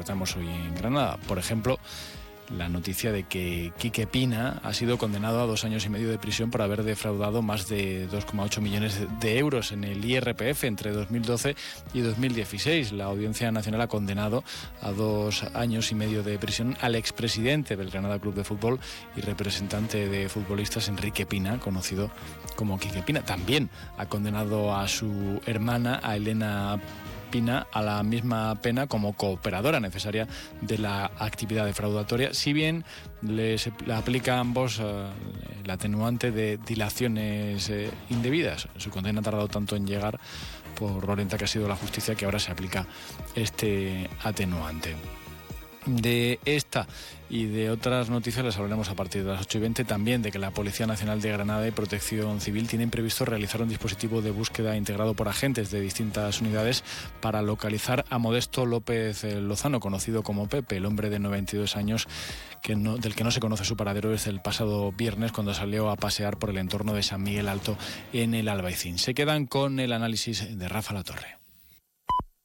tratamos hoy en Granada. Por ejemplo, la noticia de que Quique Pina ha sido condenado a 2 años y medio de prisión por haber defraudado más de 2,8 millones de euros en el IRPF entre 2012 y 2016. La Audiencia Nacional ha condenado a 2 años y medio de prisión al expresidente del Granada Club de Fútbol y representante de futbolistas Enrique Pina, conocido como Quique Pina. También ha condenado a su hermana, a Elena Pina, a la misma pena como cooperadora necesaria de la actividad defraudatoria, si bien les aplica a ambos el atenuante de dilaciones indebidas. Su condena ha tardado tanto en llegar por lo lenta que ha sido la justicia que ahora se aplica este atenuante. De esta y de otras noticias les hablaremos a partir de las 8:20, también de que la Policía Nacional de Granada y Protección Civil tienen previsto realizar un dispositivo de búsqueda integrado por agentes de distintas unidades para localizar a Modesto López Lozano, conocido como Pepe, el hombre de 92 años del que no se conoce su paradero desde el pasado viernes, cuando salió a pasear por el entorno de San Miguel Alto en el Albaicín. Se quedan con el análisis de Rafa Latorre.